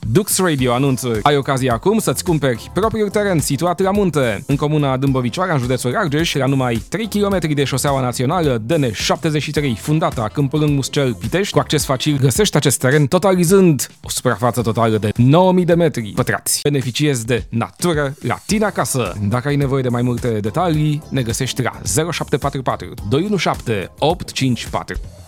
Dux Radio anunță: ai ocazia acum să-ți cumperi propriul teren situat la munte, în comuna Dâmbovicioara, în județul Argeș, la numai 3 km de șoseaua națională DN73, fundata Câmpul Rând Muscel Pitești. Cu acces facil găsești acest teren totalizând o suprafață totală de 9000 de metri pătrați. Beneficiezi de natură la tine acasă. Dacă ai nevoie de mai multe detalii, ne găsești la 0744 217 854.